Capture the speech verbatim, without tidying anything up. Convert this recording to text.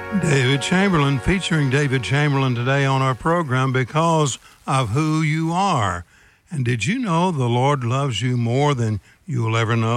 David Chamberlain, featuring David Chamberlain today on our program because of who you are. And did you know the Lord loves you more than you will ever know?